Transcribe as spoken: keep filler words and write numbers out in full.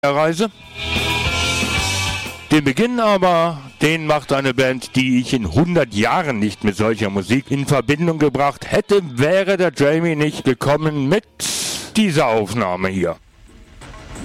Reise. Den Beginn aber, den macht eine Band, die ich in hundert Jahren nicht mit solcher Musik in Verbindung gebracht hätte, wäre der Jamie nicht gekommen mit dieser Aufnahme hier.